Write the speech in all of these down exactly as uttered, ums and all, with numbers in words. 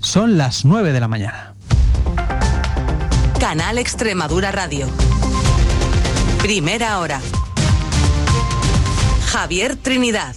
Son las nueve de la mañana. Canal Extremadura Radio. Primera hora. Javier Trinidad.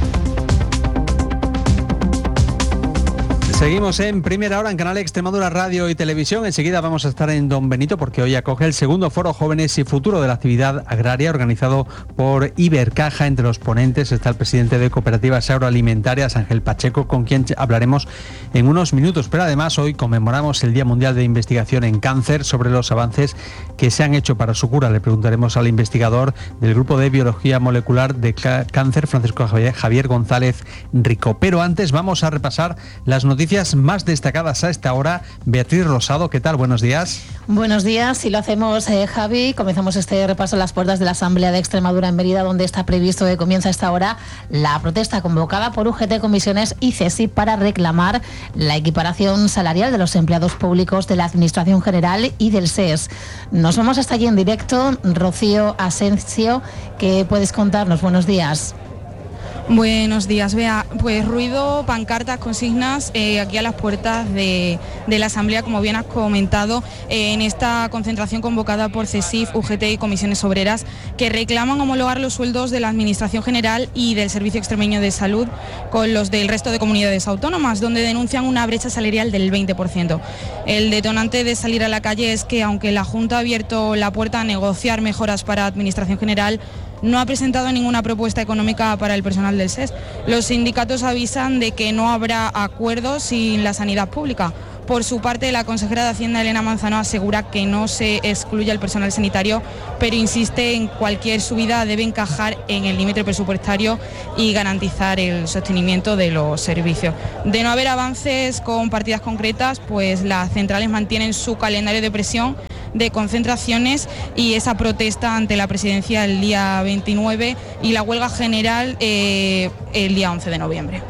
Seguimos en Primera Hora en Canal Extremadura Radio y Televisión. Enseguida vamos a estar en Don Benito porque hoy acoge el segundo Foro Jóvenes y Futuro de la Actividad Agraria organizado por Ibercaja. Entre los ponentes está el presidente de Cooperativas Agroalimentarias, Ángel Pacheco, con quien hablaremos en unos minutos. Pero además hoy conmemoramos el Día Mundial de Investigación en Cáncer. Sobre los avances que se han hecho para su cura le preguntaremos al investigador del Grupo de Biología Molecular de Cáncer, Francisco Javier González Rico. Pero antes vamos a repasar las noticias más destacadas a esta hora. Beatriz Rosado, ¿qué tal? Buenos días. Buenos días, y lo hacemos, eh, Javi. Comenzamos este repaso a las puertas de la Asamblea de Extremadura en Mérida, donde está previsto que comienza a esta hora la protesta convocada por U G T Comisiones y CESI para reclamar la equiparación salarial de los empleados públicos de la Administración General y del S E S. Nos vamos hasta allí en directo. Rocío Asensio, ¿qué puedes contarnos? Buenos días. Buenos días, Bea. Pues ruido, pancartas, consignas eh, aquí a las puertas de, de la Asamblea, como bien has comentado, eh, en esta concentración convocada por CESIF, U G T y Comisiones Obreras, que reclaman homologar los sueldos de la Administración General y del Servicio Extremeño de Salud con los del resto de comunidades autónomas, donde denuncian una brecha salarial del veinte por ciento. El detonante de salir a la calle es que, aunque la Junta ha abierto la puerta a negociar mejoras para Administración General, no ha presentado ninguna propuesta económica para el personal del S E S. Los sindicatos avisan de que no habrá acuerdos sin la sanidad pública. Por su parte, la consejera de Hacienda, Elena Manzano, asegura que no se excluye al personal sanitario, pero insiste en cualquier subida debe encajar en el límite presupuestario y garantizar el sostenimiento de los servicios. De no haber avances con partidas concretas, pues las centrales mantienen su calendario de presión de concentraciones y esa protesta ante la presidencia el día veintinueve y la huelga general eh, el día once de noviembre.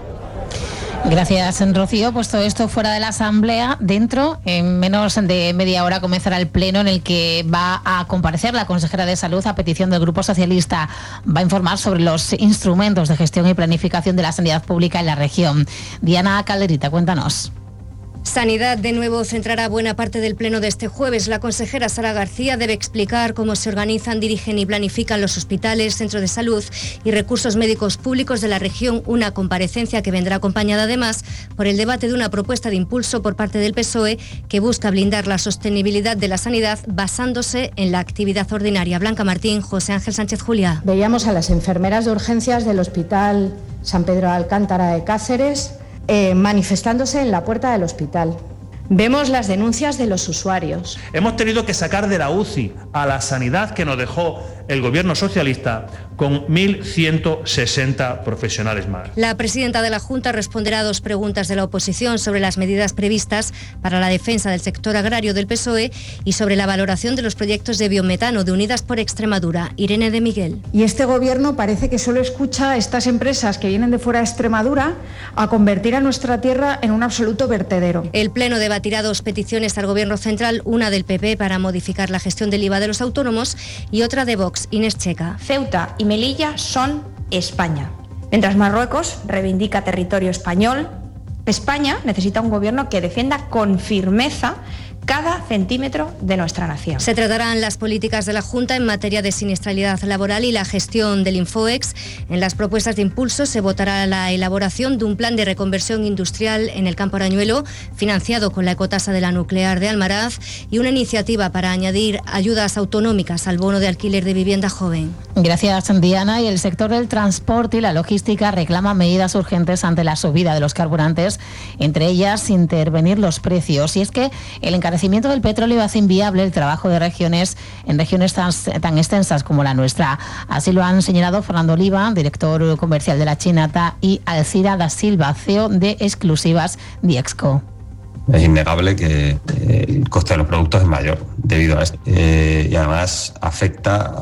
Gracias, Rocío. Pues todo esto fuera de la Asamblea. Dentro, en menos de media hora, comenzará el pleno en el que va a comparecer la consejera de Salud a petición del Grupo Socialista. Va a informar sobre los instrumentos de gestión y planificación de la sanidad pública en la región. Diana Calderita, cuéntanos. Sanidad de nuevo centrará buena parte del pleno de este jueves. La consejera Sara García debe explicar cómo se organizan, dirigen y planifican los hospitales, centros de salud y recursos médicos públicos de la región, una comparecencia que vendrá acompañada además por el debate de una propuesta de impulso por parte del P S O E que busca blindar la sostenibilidad de la sanidad basándose en la actividad ordinaria. Blanca Martín, José Ángel Sánchez Juliá. Veíamos a las enfermeras de urgencias del Hospital San Pedro de Alcántara de Cáceres Eh, manifestándose en la puerta del hospital. Vemos las denuncias de los usuarios. Hemos tenido que sacar de la U C I a la sanidad que nos dejó el gobierno socialista con mil ciento sesenta profesionales más. La presidenta de la Junta responderá a dos preguntas de la oposición sobre las medidas previstas para la defensa del sector agrario del P S O E y sobre la valoración de los proyectos de biometano de Unidas por Extremadura. Irene de Miguel. Y este gobierno parece que solo escucha a estas empresas que vienen de fuera de Extremadura a convertir a nuestra tierra en un absoluto vertedero. El Pleno debatirá dos peticiones al Gobierno central, una del P P para modificar la gestión del I V A de los autónomos y otra de Vox. Inés Checa. Ceuta y Melilla son España. Mientras Marruecos reivindica territorio español, España necesita un gobierno que defienda con firmeza cada centímetro de nuestra nación. Se tratarán las políticas de la Junta en materia de siniestralidad laboral y la gestión del Infoex. En las propuestas de impulso se votará la elaboración de un plan de reconversión industrial en el Campo Arañuelo, financiado con la ecotasa de la nuclear de Almaraz, y una iniciativa para añadir ayudas autonómicas al bono de alquiler de vivienda joven. Gracias, Diana. Y el sector del transporte y la logística reclama medidas urgentes ante la subida de los carburantes, entre ellas intervenir los precios. Y es que el encarecimiento del petróleo hace inviable el trabajo de regiones en regiones tan, tan extensas como la nuestra. Así lo han señalado Fernando Oliva, director comercial de la Chinata, y Alcira da Silva, C E O de Exclusivas Diexco. Es innegable que el coste de los productos es mayor debido a esto eh, y además afecta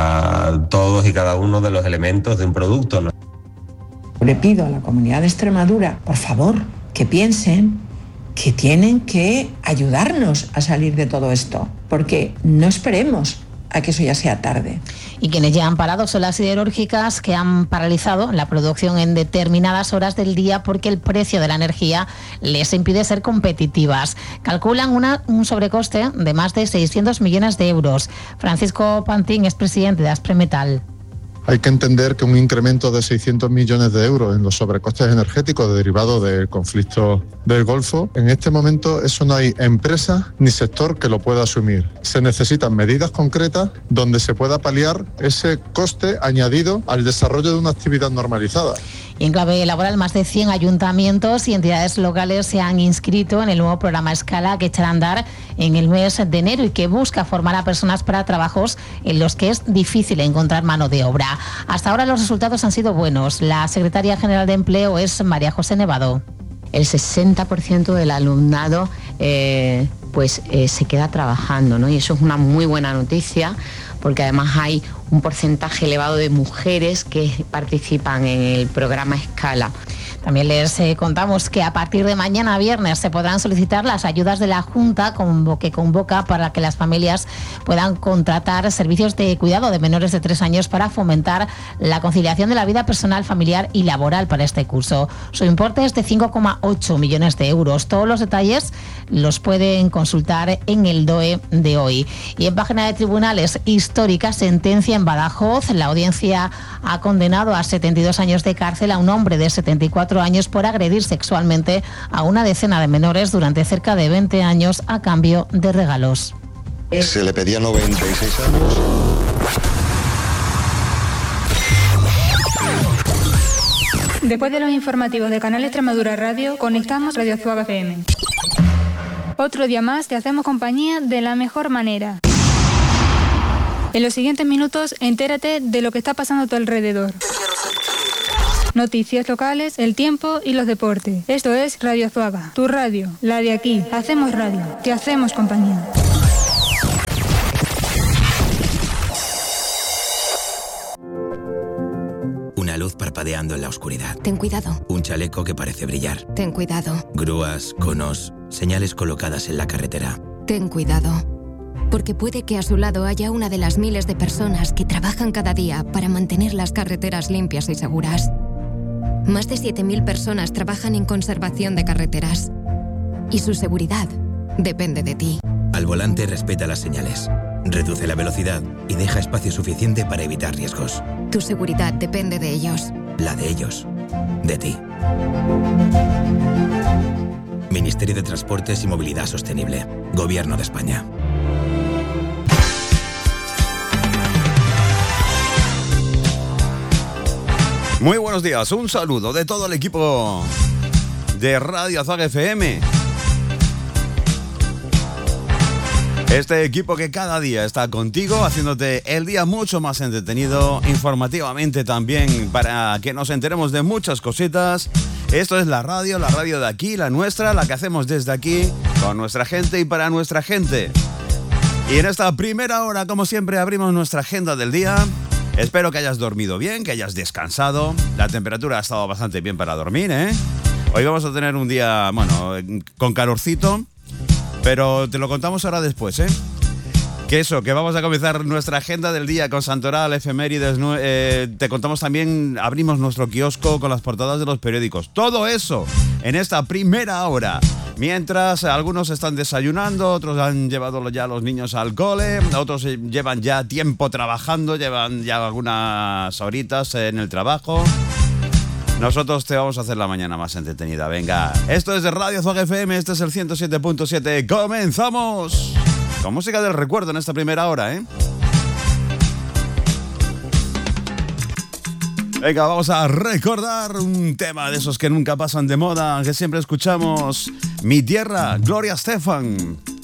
a todos y cada uno de los elementos de un producto, ¿no? Le pido a la comunidad de Extremadura, por favor, que piensen que tienen que ayudarnos a salir de todo esto, porque no esperemos a que eso ya sea tarde. Y quienes ya han parado son las siderúrgicas, que han paralizado la producción en determinadas horas del día porque el precio de la energía les impide ser competitivas. Calculan una, un sobrecoste de más de seiscientos millones de euros. Francisco Pantín es presidente de Aspremetal. Hay que entender que un incremento de seiscientos millones de euros en los sobrecostes energéticos derivados del conflicto del Golfo, en este momento eso no hay empresa ni sector que lo pueda asumir. Se necesitan medidas concretas donde se pueda paliar ese coste añadido al desarrollo de una actividad normalizada. Y en clave laboral, más de cien ayuntamientos y entidades locales se han inscrito en el nuevo programa Escala que echará a andar en el mes de enero y que busca formar a personas para trabajos en los que es difícil encontrar mano de obra. Hasta ahora los resultados han sido buenos. La secretaria general de Empleo es María José Nevado. El sesenta por ciento del alumnado eh, pues eh, se queda trabajando, ¿no? Y eso es una muy buena noticia, porque además hay un porcentaje elevado de mujeres que participan en el programa Escala. También les eh, contamos que a partir de mañana viernes se podrán solicitar las ayudas de la Junta que convoca para que las familias puedan contratar servicios de cuidado de menores de tres años para fomentar la conciliación de la vida personal, familiar y laboral para este curso. Su importe es de cinco coma ocho millones de euros. Todos los detalles los pueden consultar en el D O E de hoy. Y en página de tribunales, histórica sentencia en Badajoz. La audiencia ha condenado a setenta y dos años de cárcel a un hombre de setenta y cuatro años por agredir sexualmente a una decena de menores durante cerca de veinte años a cambio de regalos. Se le pedía noventa y seis años. Después de los informativos de Canal Extremadura Radio, conectamos Radio Azuaga F M. Otro día más te hacemos compañía de la mejor manera. En los siguientes minutos, entérate de lo que está pasando a tu alrededor. Noticias locales, el tiempo y los deportes. Esto es Radio Azuaga, tu radio, la de aquí. Hacemos radio, te hacemos compañía. Una luz parpadeando en la oscuridad. Ten cuidado. Un chaleco que parece brillar. Ten cuidado. Grúas, conos, señales colocadas en la carretera. Ten cuidado. Porque puede que a su lado haya una de las miles de personas que trabajan cada día para mantener las carreteras limpias y seguras. Más de siete mil personas trabajan en conservación de carreteras. Y su seguridad depende de ti. Al volante respeta las señales, reduce la velocidad y deja espacio suficiente para evitar riesgos. Tu seguridad depende de ellos. La de ellos. De ti. Ministerio de Transportes y Movilidad Sostenible. Gobierno de España. Muy buenos días, un saludo de todo el equipo de Radio Azuaga F M. Este equipo que cada día está contigo, haciéndote el día mucho más entretenido, informativamente también, para que nos enteremos de muchas cositas. Esto es la radio, la radio de aquí, la nuestra, la que hacemos desde aquí, con nuestra gente y para nuestra gente. Y en esta primera hora, como siempre, abrimos nuestra agenda del día. Espero que hayas dormido bien, que hayas descansado. La temperatura ha estado bastante bien para dormir, ¿eh? Hoy vamos a tener un día, bueno, con calorcito, pero te lo contamos ahora después, ¿eh? Que eso, que vamos a comenzar nuestra agenda del día con Santoral, efemérides, eh, te contamos también, abrimos nuestro kiosco con las portadas de los periódicos. Todo eso en esta primera hora. Mientras algunos están desayunando, otros han llevado ya a los niños al cole, otros llevan ya tiempo trabajando, llevan ya algunas horitas en el trabajo. Nosotros te vamos a hacer la mañana más entretenida. Venga, esto es de Radio Azuaga F M, este es el ciento siete punto siete. ¡Comenzamos! Con música del recuerdo en esta primera hora, ¿eh? Venga, vamos a recordar un tema de esos que nunca pasan de moda, que siempre escuchamos. Mi tierra, Gloria Estefan.